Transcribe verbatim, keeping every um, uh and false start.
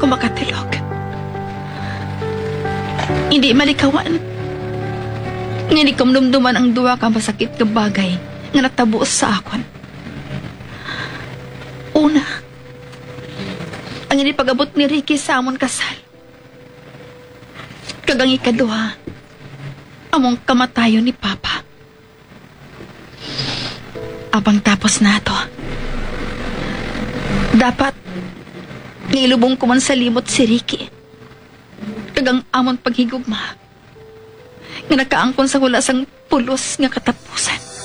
ko makatilog. Hindi malikawan. Hindi ko dumduman ang duwa ka masakit ka bagay nga natabuos sa akon. Una, ang hindi pag-abot ni Ricky sa amon kasal. Kagang ikaduha, among kamatayon ni Papa. Abang tapos na to, dapat ngilubong ko man sa limot si Ricky. Kagang amon paghigugma nga nakaangkon sa hulasang pulos nga katapusan.